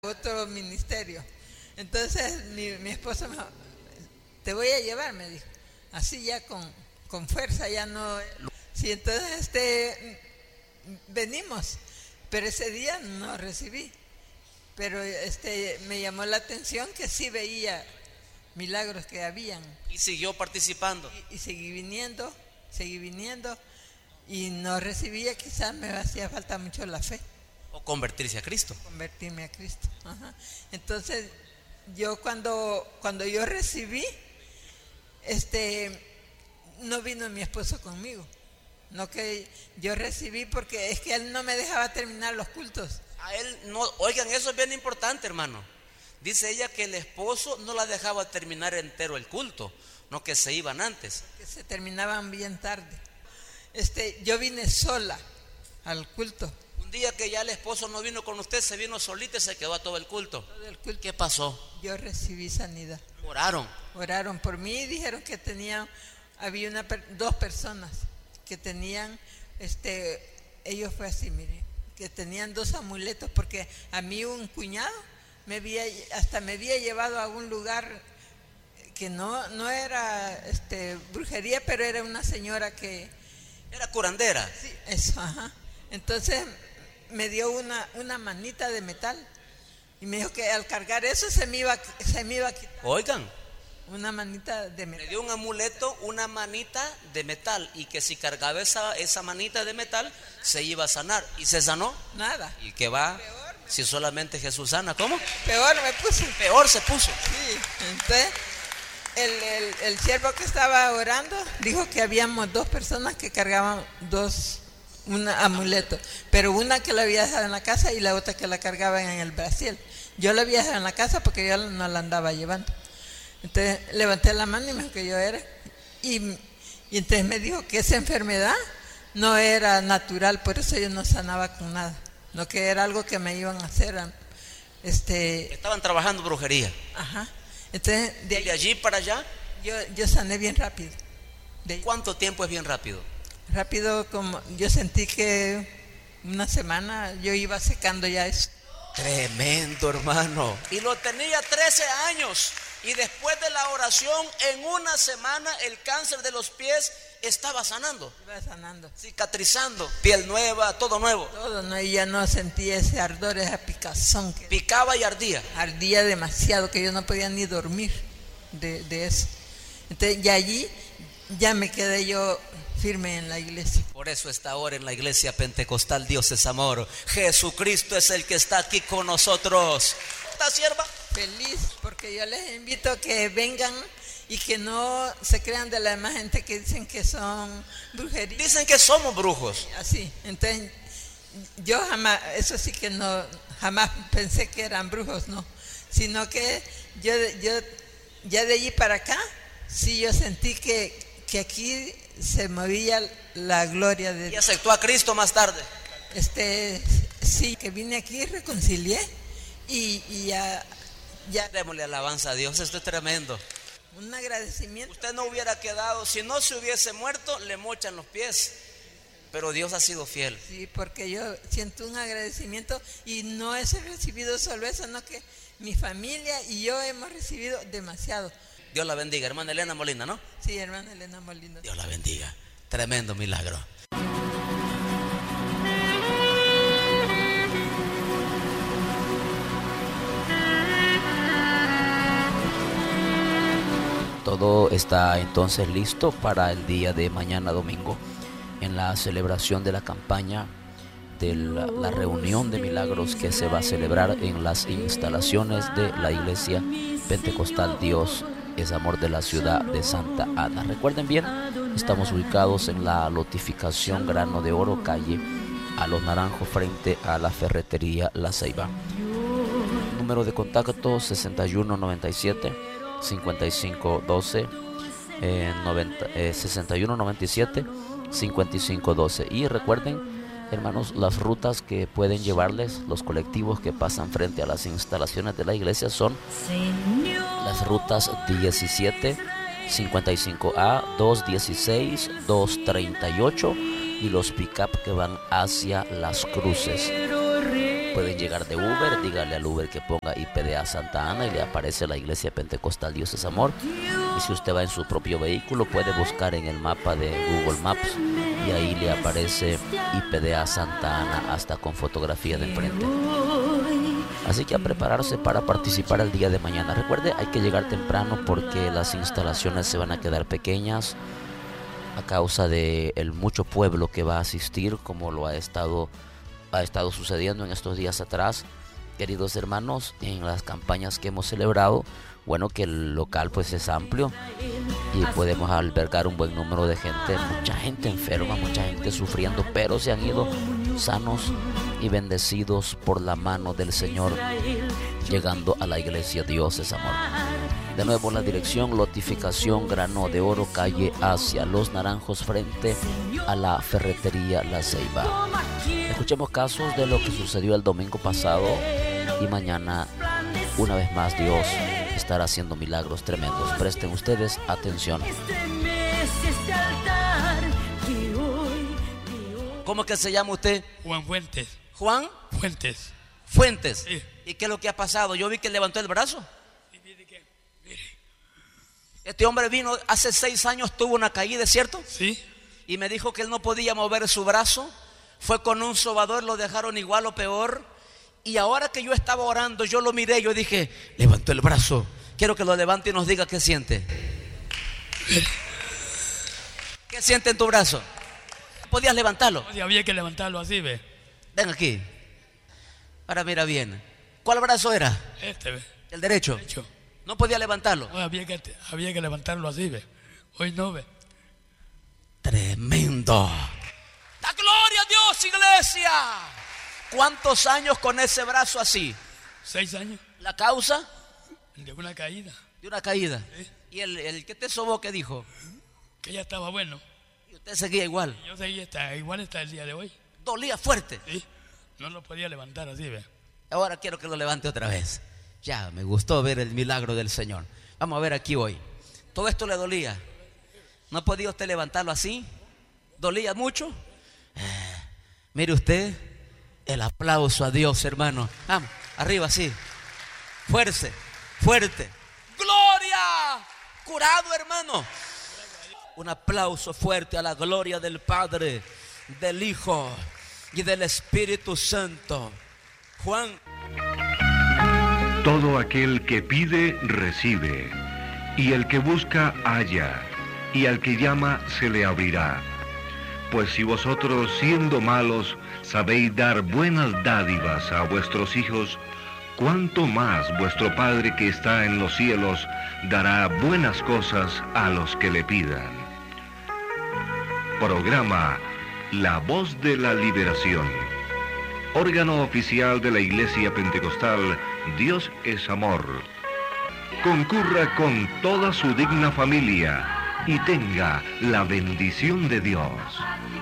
otro ministerio. Entonces mi esposo me dijo, te voy a llevar, me dijo, así ya con fuerza, ya no. Sí, entonces venimos, pero ese día no recibí, pero me llamó la atención que sí veía milagros que habían. Y siguió participando. Y seguí viniendo, y no recibía, quizás me hacía falta mucho la fe. O convertirse a Cristo. Convertirme a Cristo. Ajá. Entonces, yo cuando yo recibí, no vino mi esposo conmigo. No, que yo recibí porque es que él no me dejaba terminar los cultos. A él no, oigan, eso es bien importante, hermano. Dice ella que el esposo no la dejaba terminar entero el culto, no, que se iban antes. Que se terminaban bien tarde. Yo vine sola al culto. Un día que ya el esposo no vino con usted, se vino solita y se quedó a todo el culto. ¿Qué pasó? Yo recibí sanidad. Oraron por mí y dijeron que había dos personas que tenían, ellos fue así, mire, que tenían 2 amuletos, porque a mí un cuñado me había llevado a un lugar que no era brujería, pero era una señora que era curandera. Sí, eso, ajá. Entonces me dio una manita de metal y me dijo que al cargar eso se me iba a quitar. Oigan, una manita de metal. Le dio un amuleto, una manita de metal, y que si cargaba esa manita de metal se iba a sanar. ¿Y se sanó? Nada. ¿Y qué va? Si solamente Jesús sana, ¿cómo? Peor me puso. Peor se puso. Sí, entonces el siervo que estaba orando dijo que habíamos 2 personas que cargaban un amuleto, pero una que la había dejado en la casa y la otra que la cargaba en el brasier. Yo la había dejado en la casa porque yo no la andaba llevando. Entonces levanté la mano y me dijo que yo era. Y entonces me dijo que esa enfermedad no era natural, por eso yo no sanaba con nada, no, que era algo que me iban a hacer. Estaban trabajando brujería. Ajá. Entonces de allí para allá yo sané bien rápido. ¿Cuánto tiempo es bien rápido? Rápido, como yo sentí que una semana yo iba secando ya eso. Tremendo, hermano. Y lo tenía 13 años. Y después de la oración, en una semana el cáncer de los pies estaba sanando. Iba sanando. Cicatrizando, piel nueva, todo nuevo. Todo, no, y ya no sentía ese ardor, esa picazón. Picaba y ardía. Ardía demasiado, que yo no podía ni dormir de eso. Entonces, ya allí, ya me quedé yo firme en la iglesia. Por eso está ahora en la iglesia pentecostal Dios es amor. Jesucristo es el que está aquí con nosotros. ¿Está, sierva? Feliz, porque yo les invito a que vengan y que no se crean de la demás gente que dicen que son brujerías. Dicen que somos brujos. Así, entonces yo jamás, eso sí que no, jamás pensé que eran brujos, no, sino que yo ya de allí para acá, sí yo sentí que aquí se movía la gloria de Dios. ¿Y aceptó a Cristo más tarde? Sí, que vine aquí, reconcilié y ya. Démosle alabanza a Dios, esto es tremendo. Un agradecimiento. Usted no hubiera quedado, si no se hubiese muerto, le mochan los pies. Pero Dios ha sido fiel. Sí, porque yo siento un agradecimiento y no he recibido solo eso, sino que mi familia y yo hemos recibido demasiado. Dios la bendiga, hermana Elena Molina, ¿no? Sí, hermana Elena Molina. Dios la bendiga, tremendo milagro. Todo está entonces listo para el día de mañana domingo, en la celebración de la campaña de la reunión de milagros que se va a celebrar en las instalaciones de la iglesia pentecostal Dios es amor de la ciudad de Santa Ana. Recuerden bien, estamos ubicados en la lotificación Grano de Oro, calle A los Naranjos, frente a la ferretería La Ceiba. Número de contacto 6197-5512, 6197-5512. Y recuerden, hermanos, las rutas que pueden llevarles los colectivos que pasan frente a las instalaciones de la iglesia son las rutas 17, 55A, 216, 238 y los pick-up que van hacia Las Cruces. pueden llegar de Uber, dígale al Uber que ponga IPDA Santa Ana y le aparece la Iglesia Pentecostal Dios es Amor. Y si usted va en su propio vehículo, puede buscar en el mapa de Google Maps y ahí le aparece IPDA Santa Ana hasta con fotografía de enfrente. Así que a prepararse para participar el día de mañana. Recuerde, hay que llegar temprano porque las instalaciones se van a quedar pequeñas a causa de el mucho pueblo que va a asistir, como lo ha estado sucediendo en estos días atrás, queridos hermanos, en las campañas que hemos celebrado. Bueno, que el local pues es amplio y podemos albergar un buen número de gente, mucha gente enferma, mucha gente sufriendo, pero se han ido sanos y bendecidos por la mano del Señor, llegando a la iglesia Dios es Amor. De nuevo la dirección, Lotificación Grano de Oro, calle hacia Los Naranjos, frente a la ferretería La Ceiba. Escuchemos casos de lo que sucedió el domingo pasado y mañana, una vez más, Dios estará haciendo milagros tremendos. Presten ustedes atención. ¿Cómo que se llama usted? Juan Fuentes. ¿Juan? Fuentes. Fuentes. Sí. ¿Y qué es lo que ha pasado? Yo vi que levantó el brazo. Y mire que, mire. Este hombre vino hace 6 años, tuvo una caída, ¿cierto? Sí. Y me dijo que él no podía mover su brazo. Fue con un sobador, lo dejaron igual o peor. Y ahora que yo estaba orando, yo lo miré, yo dije, levantó el brazo. Quiero que lo levante y nos diga qué siente. ¿Qué siente en tu brazo? ¿Podías levantarlo? No, había que levantarlo así, ve. Ven aquí. Ahora mira bien. ¿Cuál brazo era? Este, ve. El derecho. Derecho. No podía levantarlo. No, había que levantarlo así, ve. Hoy no, ve. Tremendo. ¡La gloria a Dios, iglesia! ¿Cuántos años con ese brazo así? 6 años. ¿La causa? De una caída. De una caída. Sí. ¿Y el que te sobó qué dijo? Que ya estaba bueno. Y usted seguía igual. Y yo seguía igual hasta el día de hoy. Dolía fuerte. Sí. No lo podía levantar así, ve. Ahora quiero que lo levante otra vez. Ya, me gustó ver el milagro del Señor. Vamos a ver aquí hoy. Todo esto le dolía. ¿No podía usted levantarlo así? ¿Dolía mucho? Mire usted, el aplauso a Dios, hermano. Vamos, arriba, así. Fuerte, fuerte. ¡Gloria! Curado, hermano. Un aplauso fuerte a la gloria del Padre, del Hijo y del Espíritu Santo. Juan. Todo aquel que pide, recibe, y el que busca, halla, y al que llama, se le abrirá. Pues si vosotros, siendo malos, sabéis dar buenas dádivas a vuestros hijos, cuánto más vuestro Padre que está en los cielos dará buenas cosas a los que le pidan. Programa La Voz de la Liberación. Órgano oficial de la Iglesia Pentecostal Dios es Amor. Concurra con toda su digna familia y tenga la bendición de Dios.